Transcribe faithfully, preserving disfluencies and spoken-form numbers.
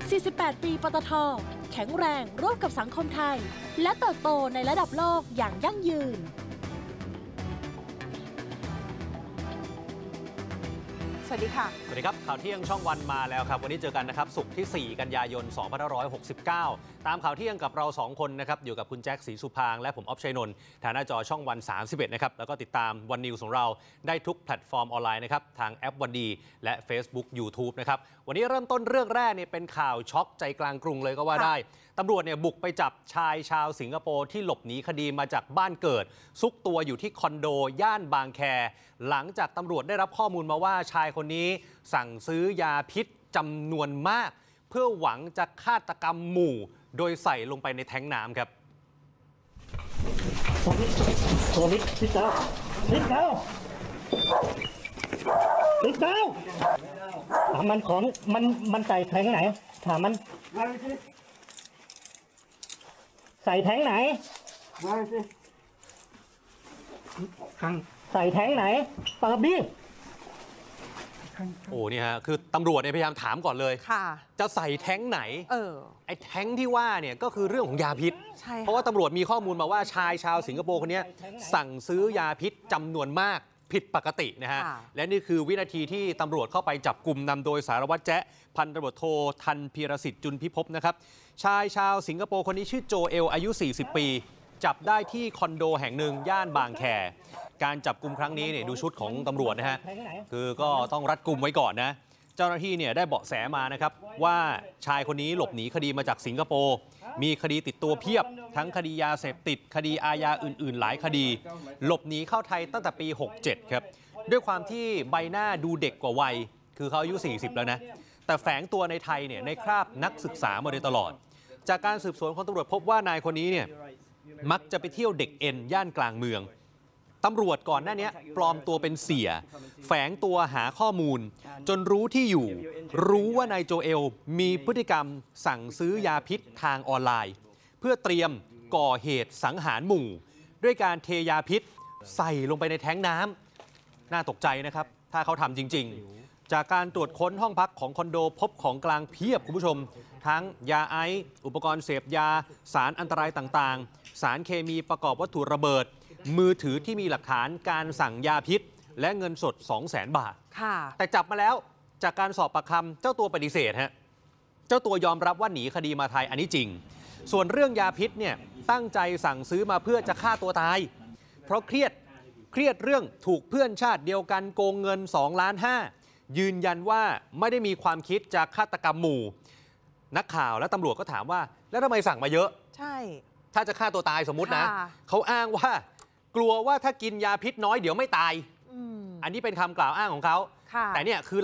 สี่สิบแปด ปีปตท.แข็งแรงร่วมกับสังคมไทยและเติบโตในระดับโลกอย่างยั่งยืนสวัสดีค่ะสวัสดีครับข่าวเที่ยงช่องวันมาแล้วครับวันนี้เจอกันนะครับศุกร์ที่สี่กันยายนสองพันห้าร้อยหกสิบเก้าตามข่าวเที่ยงกับเราสองคนนะครับอยู่กับคุณแจ็คศรีสุพางและผมออฟชัยนนท์ทางหน้าจอช่องวันสามสิบเอ็ดนะครับแล้วก็ติดตามวันนิวส์ของเราได้ทุกแพลตฟอร์มออนไลน์นะครับทางแอปวันดีและ Facebook YouTube นะครับวันนี้เริ่มต้นเรื่องแรกเนี่ยเป็นข่าวช็อกใจกลางกรุงเลยก็ว่าได้ตำรวจเนี่ยบุกไปจับชายชาวสิงคโปร์ที่หลบหนีคดีมาจากบ้านเกิดซุกตัวอยู่ที่คอนโดย่านบางแคหลังจากตำรวจได้รับข้อมูลมาว่าชายคนนี้สั่งซื้อยาพิษจำนวนมากเพื่อหวังจะฆาตกรรมหมู่โดยใส่ลงไปในแท้งน้ำครับโควิดโควิดพิษแล้วพิษแล้วพิษแล้วถามมันของมันมันใส่แท้งไหนถามมันใส่แท้งไหนใส่แท้งไหนเปิดดิโอ้นี่ฮะคือตำรวจเนี่ยพยายามถามก่อนเลยจะใส่แท้งไหนเออไอ้แท้งที่ว่าเนี่ยก็คือเรื่องของยาพิษเพราะว่าตำรวจมีข้อมูลมาว่าชายชาวสิงคโปร์คนนี้สั่งซื้อยาพิษจำนวนมากผิดปกตินะฮะและนี่คือวินาทีที่ตำรวจเข้าไปจับกลุ่มนำโดยสารวัตรแจ๊ะพันตำรวจโททันพีรสิทธิ์จุลพิภพนะครับชายชาวสิงคโปร์คนนี้ชื่อโจเอลอายุสี่สิบปีจับได้ที่คอนโดแห่งหนึ่งย่านบางแคการจับกุมครั้งนี้เนี่ยดูชุดของตำรวจนะฮะคือก็ต้องรัดกุมไว้ก่อนนะเจ้าหน้าที่เนี่ยได้เบาะแสมานะครับว่าชายคนนี้หลบหนีคดีมาจากสิงคโปร์มีคดีติดตัวเพียบทั้งคดียาเสพติดคดีอาญาอื่นๆหลายคดีหลบหนีเข้าไทยตั้งแต่ปีหกเจ็ดครับด้วยความที่ใบหน้าดูเด็กกว่าวัยคือเขาอายุสี่สิบแล้วนะแต่แฝงตัวในไทยเนี่ยในคราบนักศึกษามาโดยตลอดจากการสืบสวนของตำรวจพบว่านายคนนี้เนี่ยมักจะไปเที่ยวเด็กเอ็นย่านกลางเมืองตำรวจก่อนหน้านี้ปลอมตัวเป็นเสี่ยแฝงตัวหาข้อมูลจนรู้ที่อยู่รู้ว่านายโจเอลมีพฤติกรรมสั่งซื้อยาพิษทางออนไลน์เพื่อเตรียมก่อเหตุสังหารหมู่ด้วยการเทยาพิษใส่ลงไปในแท้งน้ำน่าตกใจนะครับถ้าเขาทำจริงๆจากการตรวจค้นห้องพักของคอนโดพบของกลางเพียบคุณผู้ชมทั้งยาไอซ์อุปกรณ์เสพยาสารอันตรายต่างๆสารเคมีประกอบวัตถุระเบิดมือถือที่มีหลักฐานการสั่งยาพิษและเงินสด สองแสน บาทแต่จับมาแล้วจากการสอบปากคำเจ้าตัวปฏิเสธฮะเจ้าตัวยอมรับว่าหนีคดีมาไทยอันนี้จริงส่วนเรื่องยาพิษเนี่ยตั้งใจสั่งซื้อมาเพื่อจะฆ่าตัวตายเพราะเครียดเครียดเรื่องถูกเพื่อนชาติเดียวกันโกงเงินสองล้านห้ายืนยันว่าไม่ได้มีความคิดจะฆาตกรรมหมู่นักข่าวและตำรวจก็ถามว่าแล้วทำไมสั่งมาเยอะใช่ถ้าจะฆ่าตัวตายสมมุตินะเขาอ้างว่ากลัวว่าถ้ากินยาพิษน้อยเดี๋ยวไม่ตาย อ, อันนี้เป็นคำกล่าวอ้างของเขาแต่เนี่ยคือ